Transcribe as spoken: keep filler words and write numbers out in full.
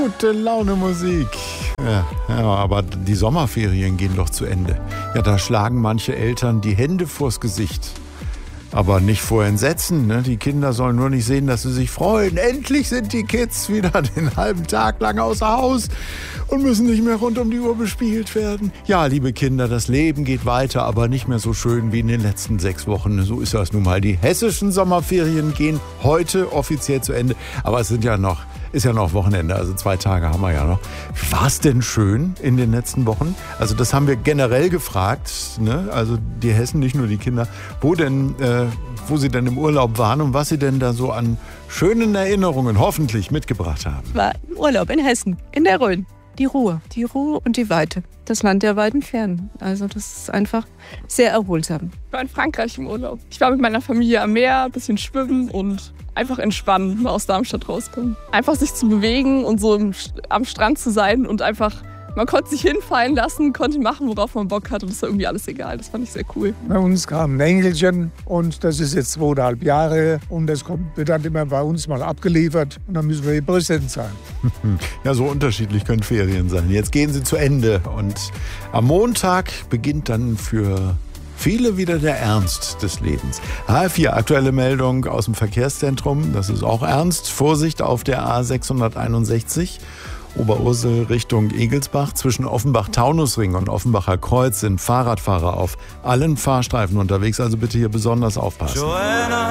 Gute Laune Musik. Ja, ja, aber die Sommerferien gehen doch zu Ende. Ja, da schlagen manche Eltern die Hände vors Gesicht. Aber nicht vor Entsetzen. Ne? Die Kinder sollen nur nicht sehen, dass sie sich freuen. Endlich sind die Kids wieder den halben Tag lang außer Haus und müssen nicht mehr rund um die Uhr bespielt werden. Ja, liebe Kinder, das Leben geht weiter, aber nicht mehr so schön wie in den letzten sechs Wochen. So ist das nun mal. Die hessischen Sommerferien gehen heute offiziell zu Ende. Aber es sind ja noch, ist ja noch Wochenende, also zwei Tage haben wir ja noch. War es denn schön in den letzten Wochen? Also das haben wir generell gefragt, ne? Also die Hessen, nicht nur die Kinder, wo denn, äh, wo sie denn im Urlaub waren und was sie denn da so an schönen Erinnerungen hoffentlich mitgebracht haben. War Urlaub in Hessen, in der Rhön. Die Ruhe, die Ruhe und die Weite. Das Land der weiten Fernen. Also das ist einfach sehr erholsam. Ich war in Frankreich im Urlaub. Ich war mit meiner Familie am Meer, ein bisschen schwimmen und einfach entspannen, mal aus Darmstadt rauskommen. Einfach sich zu bewegen und so im, am Strand zu sein und einfach, man konnte sich hinfallen lassen, konnte machen, worauf man Bock hat und es war irgendwie alles egal. Das fand ich sehr cool. Bei uns kam ein Engelchen und das ist jetzt zweieinhalb Jahre und das kommt, wird dann immer bei uns mal abgeliefert und dann müssen wir präsent sein. Ja, so unterschiedlich können Ferien sein. Jetzt gehen sie zu Ende und am Montag beginnt dann für viele wieder der Ernst des Lebens. H F vier, aktuelle Meldung aus dem Verkehrszentrum. Das ist auch ernst. Vorsicht auf der A sechshunderteinundsechzig. Oberursel Richtung Egelsbach. Zwischen Offenbach-Taunusring und Offenbacher Kreuz sind Fahrradfahrer auf allen Fahrstreifen unterwegs. Also bitte hier besonders aufpassen. Joanna.